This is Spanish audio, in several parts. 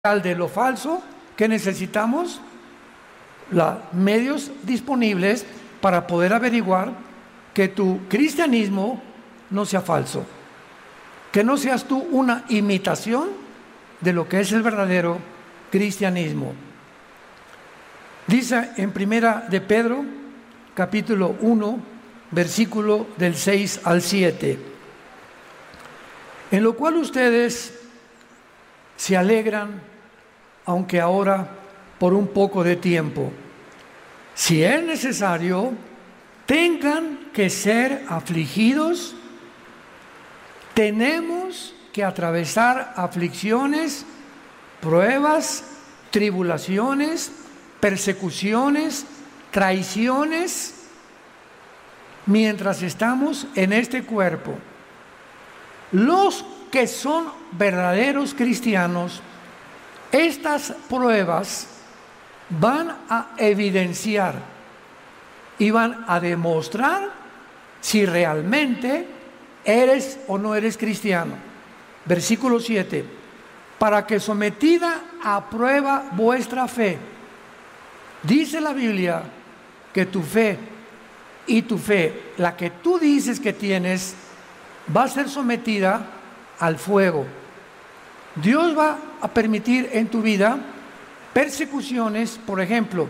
de lo falso, que necesitamos los medios disponibles para poder averiguar que tu cristianismo no sea falso, que no seas tú una imitación de lo que es el verdadero cristianismo. Dice en Primera de Pedro, capítulo 1, versículo del 6 al 7, en lo cual ustedes se alegran, aunque ahora por un poco de tiempo, si es necesario, tengan que ser afligidos. Tenemos que atravesar aflicciones, pruebas, tribulaciones, persecuciones, traiciones, mientras estamos en este cuerpo. Los que son verdaderos cristianos, estas pruebas van a evidenciar y van a demostrar si realmente eres o no eres cristiano. Versículo 7, para que sometida a prueba vuestra fe. Dice la Biblia que tu fe, la que tú dices que tienes, va a ser sometida al fuego. Dios va a permitir en tu vida persecuciones. Por ejemplo,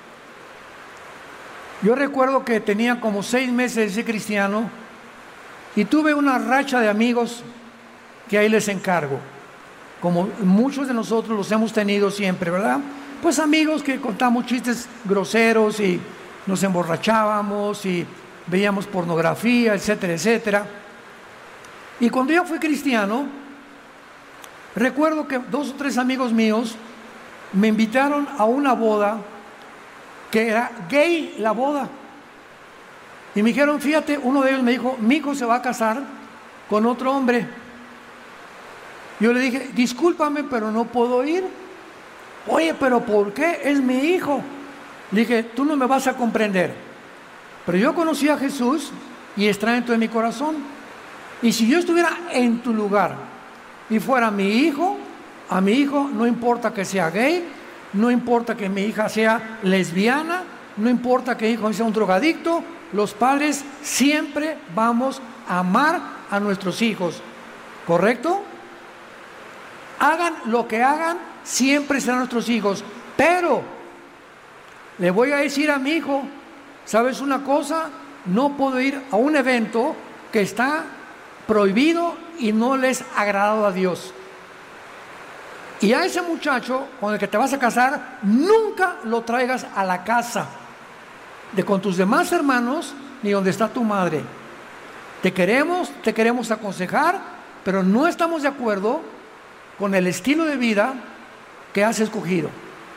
yo recuerdo que tenía como 6 meses de ser cristiano y tuve una racha de amigos que ahí les encargo, como muchos de nosotros los hemos tenido siempre, ¿verdad? Pues amigos que contamos chistes groseros y nos emborrachábamos y veíamos pornografía, etcétera, etcétera. Y cuando yo fui cristiano, recuerdo que 2 o 3 amigos míos me invitaron a una boda que era gay, la boda. Y me dijeron, fíjate, uno de ellos me dijo, mi hijo se va a casar con otro hombre. Yo le dije, discúlpame, pero no puedo ir. Oye, pero ¿por qué? Es mi hijo. Le dije, tú no me vas a comprender, pero yo conocí a Jesús y está dentro de mi corazón. Y si yo estuviera en tu lugar y fuera mi hijo, a mi hijo no importa que sea gay, no importa que mi hija sea lesbiana, no importa que mi hijo sea un drogadicto, los padres siempre vamos a amar a nuestros hijos, ¿correcto? Hagan lo que hagan, siempre serán nuestros hijos, pero le voy a decir a mi hijo, ¿sabes una cosa? No puedo ir a un evento que está prohibido y no les ha agradado a Dios. Y a ese muchacho con el que te vas a casar, nunca lo traigas a la casa con tus demás hermanos ni donde está tu madre. Te queremos aconsejar, pero no estamos de acuerdo con el estilo de vida que has escogido.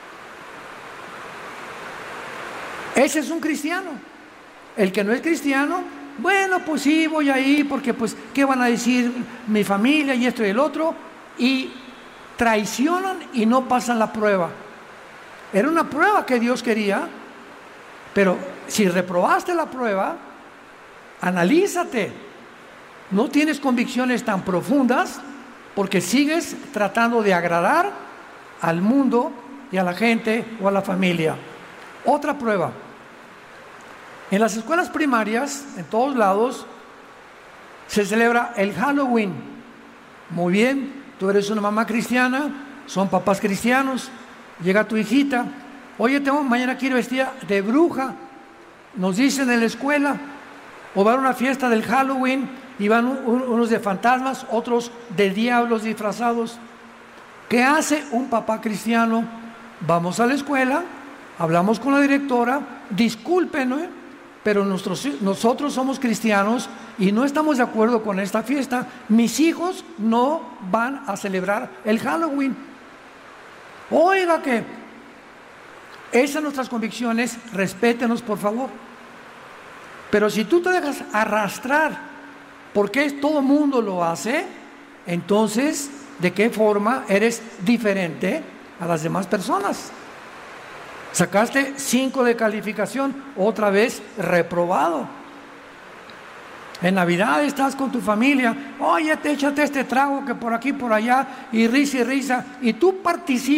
Ese es un cristiano. El que no es cristiano, bueno, pues sí, voy ahí porque pues, ¿qué van a decir mi familia y esto y el otro? Y traicionan y no pasan la prueba. Era una prueba que Dios quería, pero si reprobaste la prueba, analízate. No tienes convicciones tan profundas porque sigues tratando de agradar al mundo y a la gente o a la familia. Otra prueba. En las escuelas primarias, en todos lados, se celebra el Halloween. Muy bien, tú eres una mamá cristiana, son papás cristianos, llega tu hijita, oye, mañana quiero vestida de bruja, nos dicen en la escuela, o van a una fiesta del Halloween y van unos de fantasmas, otros de diablos disfrazados. ¿Qué hace un papá cristiano? Vamos a la escuela, hablamos con la directora, disculpen, pero nosotros somos cristianos y no estamos de acuerdo con esta fiesta. Mis hijos no van a celebrar el Halloween. Oiga que esas son nuestras convicciones, respétenos por favor. Pero si tú te dejas arrastrar porque todo mundo lo hace, entonces ¿de qué forma eres diferente a las demás personas? Sacaste 5 de calificación, otra vez reprobado. En Navidad estás con tu familia, oye, échate este trago que por aquí, por allá, y risa, y tú participas